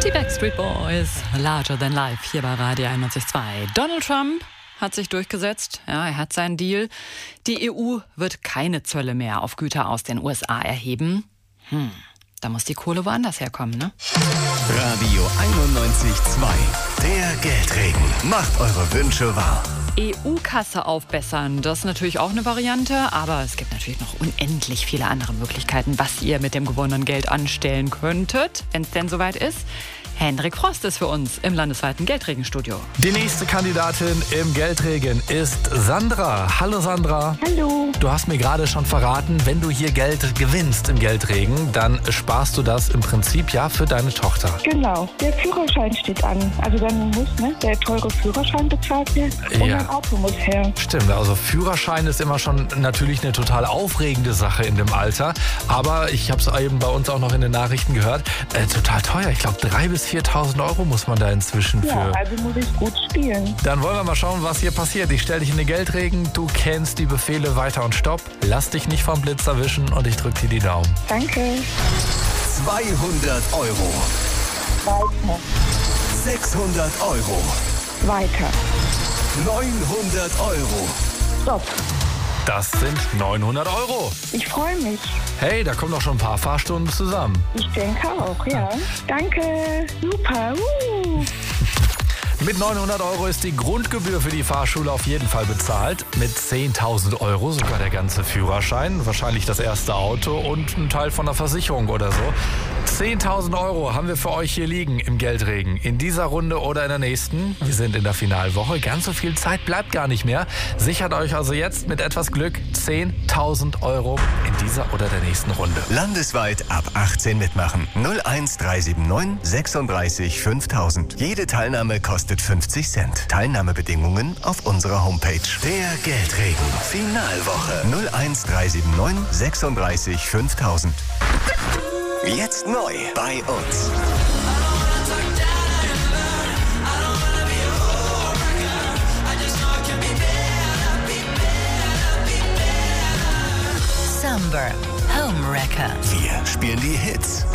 Die Backstreet Boys, Larger Than Life, hier bei Radio 91.2. Donald Trump hat sich durchgesetzt. Ja, er hat seinen Deal. Die EU wird keine Zölle mehr auf Güter aus den USA erheben. Da muss die Kohle woanders herkommen, ne? Radio 91.2. Der Geldregen. Macht eure Wünsche wahr. EU-Kasse aufbessern, das ist natürlich auch eine Variante, aber es gibt natürlich noch unendlich viele andere Möglichkeiten, was ihr mit dem gewonnenen Geld anstellen könntet, wenn es denn soweit ist. Hendrik Frost ist für uns im landesweiten Geldregenstudio. Die nächste Kandidatin im Geldregen ist Sandra. Hallo Sandra. Hallo. Du hast mir gerade schon verraten, wenn du hier Geld gewinnst im Geldregen, dann sparst du das im Prinzip ja für deine Tochter. Genau, der Führerschein steht an. Also dann muss der teure Führerschein bezahlt werden und Ja. ein Auto muss her. Stimmt, also Führerschein ist immer schon natürlich eine total aufregende Sache in dem Alter. Aber ich habe es eben bei uns auch noch in den Nachrichten gehört, total teuer. Ich glaube 3.000 bis 4.000 Euro muss man da inzwischen für. Ja, also muss ich gut spielen. Dann wollen wir mal schauen, was hier passiert. Ich stelle dich in den Geldregen, du kennst die Befehle weiter und stopp. Lass dich nicht vom Blitz erwischen und ich drücke dir die Daumen. Danke. 200 Euro. Weiter. 600 Euro. Weiter. 900 Euro. Stopp. Das sind 900 Euro. Ich freue mich. Hey, da kommen doch schon ein paar Fahrstunden zusammen. Ich denke auch, ja. Danke. Super. Mit 900 Euro ist die Grundgebühr für die Fahrschule auf jeden Fall bezahlt. Mit 10.000 Euro sogar der ganze Führerschein, wahrscheinlich das erste Auto und ein Teil von der Versicherung oder so. 10.000 Euro haben wir für euch hier liegen im Geldregen. In dieser Runde oder in der nächsten. Wir sind in der Finalwoche. Ganz so viel Zeit bleibt gar nicht mehr. Sichert euch also jetzt mit etwas Glück 10.000 Euro in dieser oder der nächsten Runde. Landesweit ab 18 mitmachen. 01379 36 5000. Jede Teilnahme kostet 50 Cent. Teilnahmebedingungen auf unserer Homepage. Der Geldregen. Finalwoche. 01379 36 5000. Jetzt neu bei uns. Summer Home Wrecker. Wir spielen die Hits